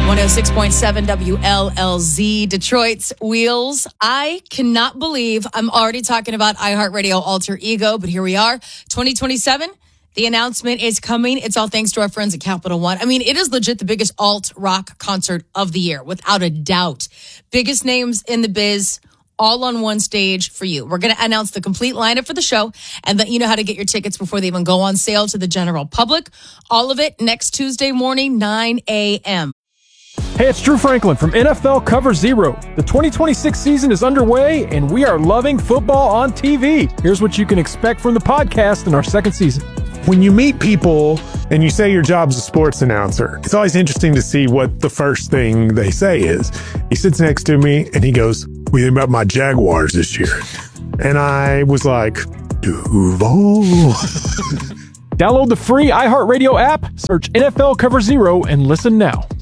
106.7 WLLZ, Detroit's Wheels. I cannot believe I'm already talking about iHeartRadio Alter Ego, but here we are. 2027, the announcement is coming. It's all thanks to our friends at Capital One. I mean, it is legit the biggest alt rock concert of the year, without a doubt. Biggest names in the biz, all on one stage for you. We're going to announce the complete lineup for the show and let you know how to get your tickets before they even go on sale to the general public. All of it next Tuesday morning, 9 a.m. Hey, it's Drew Franklin from NFL Cover Zero. The 2026 season is underway, and we are loving football on TV. Here's what you can expect from the podcast in our second season. When you meet people and you say your job's a sports announcer, it's always interesting to see what the first thing they say is. He sits next to me and he goes, "What do you think about my Jaguars this year?" And I was like, Duval. Download the free iHeartRadio app, search NFL Cover Zero, and listen now.